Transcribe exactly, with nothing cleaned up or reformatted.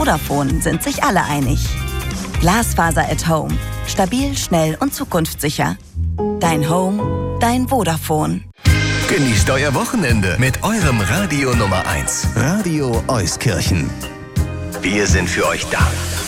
Vodafone sind sich alle einig. Glasfaser at Home. Stabil, schnell und zukunftssicher. Dein Home, dein Vodafone. Genießt euer Wochenende mit eurem Radio Nummer eins. Radio Euskirchen. Wir sind für euch da.